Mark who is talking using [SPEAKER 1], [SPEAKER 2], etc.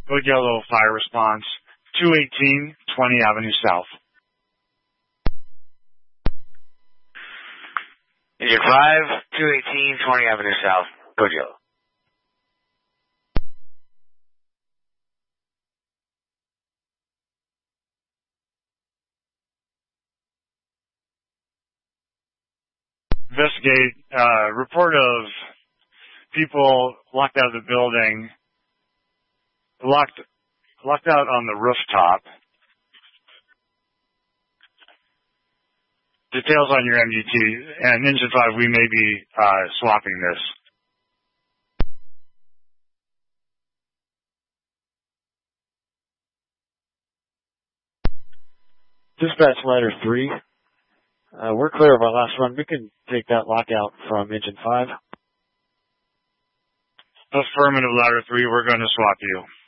[SPEAKER 1] Code Yellow fire response, 218 20 Avenue South.
[SPEAKER 2] Engine 5, 218 20 Avenue South. Code Yellow.
[SPEAKER 1] Investigate, report of people locked out of the building, locked out on the rooftop. Details on your MUT, and Engine 5, we may be swapping this.
[SPEAKER 3] Dispatch Ladder 3. We're clear of our last run. We can take that lockout from Engine 5.
[SPEAKER 1] Affirmative, Ladder 3, we're going to swap you.